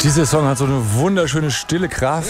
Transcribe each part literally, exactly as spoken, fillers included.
Dieser Song hat so eine wunderschöne stille Kraft.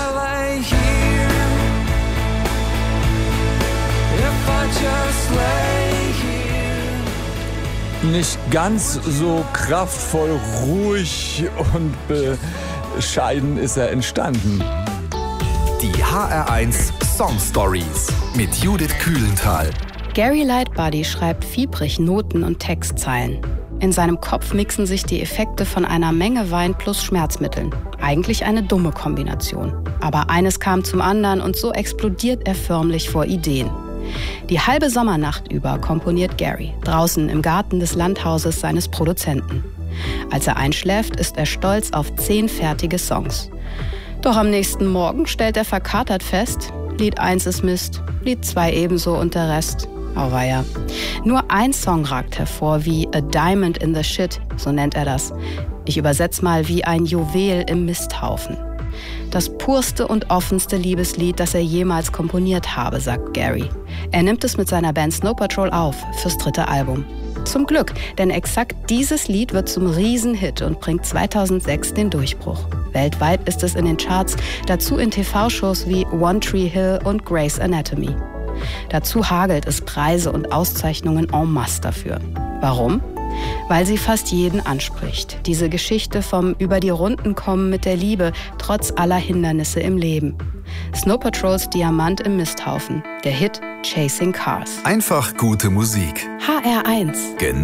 Nicht ganz so kraftvoll, ruhig und bescheiden ist er entstanden. Die H R eins Song Stories mit Judith Kühlenthal. Gary Lightbody schreibt fiebrig Noten und Textzeilen. In seinem Kopf mixen sich die Effekte von einer Menge Wein plus Schmerzmitteln. Eigentlich eine dumme Kombination. Aber eines kam zum anderen und so explodiert er förmlich vor Ideen. Die halbe Sommernacht über komponiert Gary, draußen im Garten des Landhauses seines Produzenten. Als er einschläft, ist er stolz auf zehn fertige Songs. Doch am nächsten Morgen stellt er verkatert fest, Lied eins ist Mist, Lied zwei ebenso und der Rest, auweia. Nur ein Song ragt hervor wie A Diamond in the Shit, so nennt er das. Ich übersetze mal wie ein Juwel im Misthaufen. Das purste und offenste Liebeslied, das er jemals komponiert habe, sagt Gary. Er nimmt es mit seiner Band Snow Patrol auf fürs dritte Album. Zum Glück, denn exakt dieses Lied wird zum Riesenhit und bringt zweitausendsechs den Durchbruch. Weltweit ist es in den Charts, dazu in T V-Shows wie One Tree Hill und Grey's Anatomy. Dazu hagelt es Preise und Auszeichnungen en masse dafür. Warum? Weil sie fast jeden anspricht. Diese Geschichte vom über die Runden kommen mit der Liebe, trotz aller Hindernisse im Leben. Snow Patrols Diamant im Misthaufen. Der Hit Chasing Cars. Einfach gute Musik. H R eins. Genau.